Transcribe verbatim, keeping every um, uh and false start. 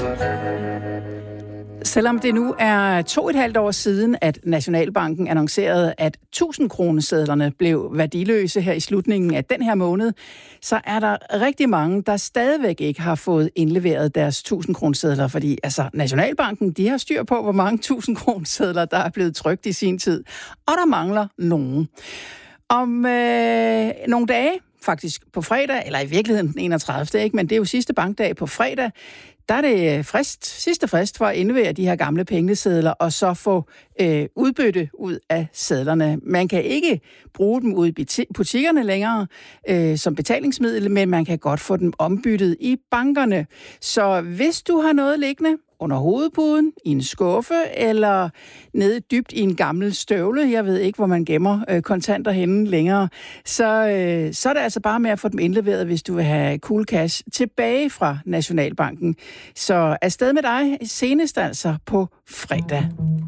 Selvom det nu er to og et halvt år siden, at Nationalbanken annoncerede, at tusind-kronesedlerne blev værdiløse her i slutningen af den her måned, så er der rigtig mange, der stadigvæk ikke har fået indleveret deres tusind-kronesedler, fordi altså, Nationalbanken de har styr på, hvor mange tusind-kronesedler, der er blevet trykt i sin tid, og der mangler nogen. Om øh, nogle dage, faktisk på fredag, eller i virkeligheden den enogtredivte, ikke? Men det er jo sidste bankdag på fredag, der er det frist, sidste frist for at indlevere de her gamle pengesedler, og så få øh, udbytte ud af sedlerne. Man kan ikke bruge dem ude i butikkerne længere øh, som betalingsmiddel, men man kan godt få dem ombyttet i bankerne. Så hvis du har noget liggende under hovedpuden, i en skuffe, eller nede dybt i en gammel støvle, jeg ved ikke, hvor man gemmer øh, kontanter henne længere, så, øh, så er det altså bare med at få dem indleveret, hvis du vil have cool cash tilbage fra Nationalbanken. Så afsted med dig senest altså på fredag.